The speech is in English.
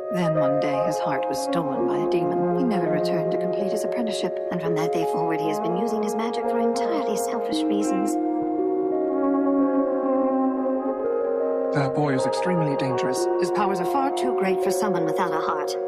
Then one day his heart was stolen by a demon. He never returned to complete his apprenticeship, and from that day forward he has been using his magic for entirely selfish reasons. That boy is extremely dangerous. His powers are far too great for someone without a heart.